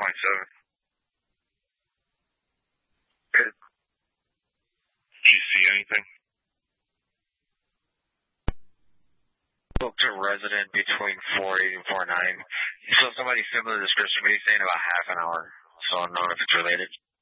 Good. Do you see anything? Spoke to a resident between 4:8 and 4:9. So somebody similar description, but he's saying about half an hour. So I don't know if it's related.